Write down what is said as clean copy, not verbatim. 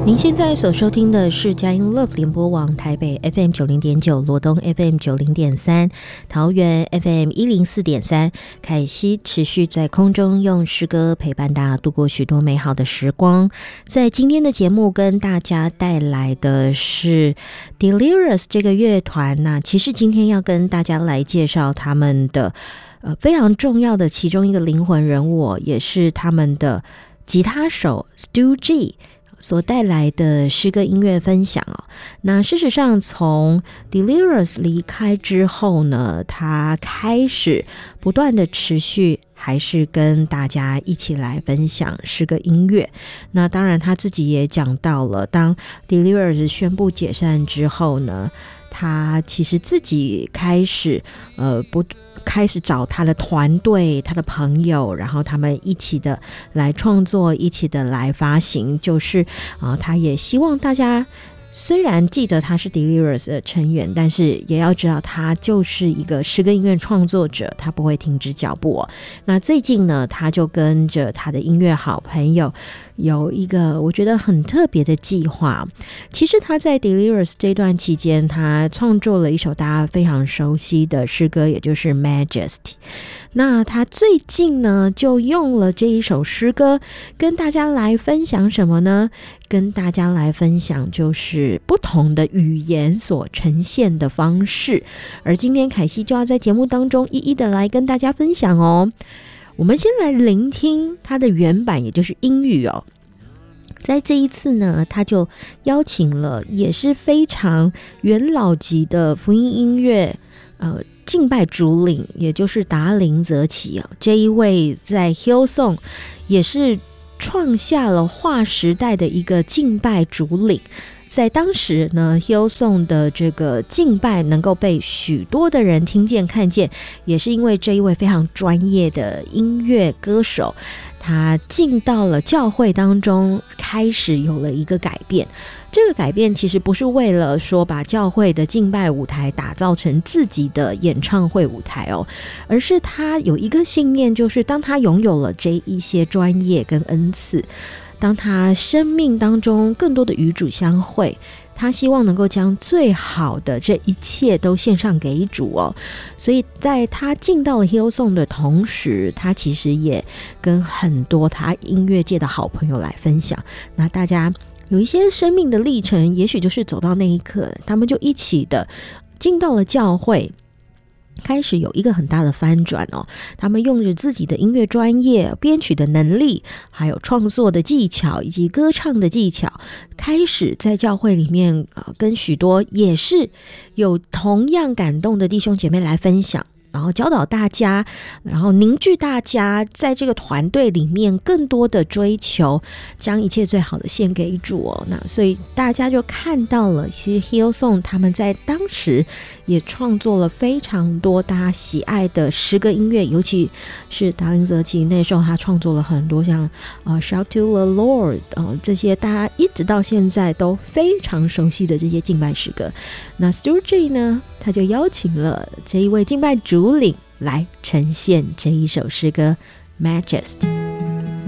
您现在所收听的是佳音 Love 联播网台北 FM 90.9、罗东 FM 90.3、桃园 FM 104.3。凯西持续在空中用诗歌陪伴大家度过许多美好的时光。在今天的节目跟大家带来的是 Delirious 这个乐团，那其实今天要跟大家来介绍他们的非常重要的其中一个灵魂人物，也是他们的吉他手 Stu G所带来的诗歌音乐分享哦。那事实上从 Delirious 离开之后呢，他开始不断的持续还是跟大家一起来分享诗歌音乐。那当然他自己也讲到了，当 Delirious 宣布解散之后呢，他其实自己开始开始找他的团队、他的朋友，然后他们一起的来创作，一起的来发行。就是他也希望大家虽然记得他是 Delirious 的成员，但是也要知道他就是一个诗歌音乐创作者，他不会停止脚步哦。那最近呢，他就跟着他的音乐好朋友有一个我觉得很特别的计划。其实他在 Delirious 这段期间，他创作了一首大家非常熟悉的诗歌，也就是 Majesty。 那他最近呢就用了这一首诗歌跟大家来分享什么呢？跟大家来分享就是不同的语言所呈现的方式，而今天凯西就要在节目当中一一的来跟大家分享哦。我们先来聆听它的原版，也就是英语哦。在这一次呢，他就邀请了也是非常元老级的福音音乐敬拜主领，也就是达林泽奇这一位在 Hillsong 也是创下了划时代的一个敬拜主领。在当时呢 Hillsong 的这个敬拜能够被许多的人听见看见，也是因为这一位非常专业的音乐歌手，他进到了教会当中，开始有了一个改变。这个改变其实不是为了说把教会的敬拜舞台打造成自己的演唱会舞台哦，而是他有一个信念，就是当他拥有了这一些专业跟恩赐，当他生命当中更多的与主相会，他希望能够将最好的这一切都献上给主哦。所以在他进到了 Hillsong 的同时，他其实也跟很多他音乐界的好朋友来分享。那大家有一些生命的历程，也许就是走到那一刻，他们就一起的进到了教会，开始有一个很大的翻转哦。他们用着自己的音乐专业、编曲的能力，还有创作的技巧以及歌唱的技巧，开始在教会里面跟许多也是有同样感动的弟兄姐妹来分享，然后教导大家，然后凝聚大家，在这个团队里面更多的追求，将一切最好的献给主哦。那所以大家就看到了，其实 Hillsong 他们在当时也创作了非常多大家喜爱的诗歌音乐，尤其是达林泽奇那时候他创作了很多像Shout to the Lord 这些大家一直到现在都非常熟悉的这些敬拜诗歌。那 Stu G 呢，他就邀请了这一位敬拜主领来呈现这一首诗歌 Majesty。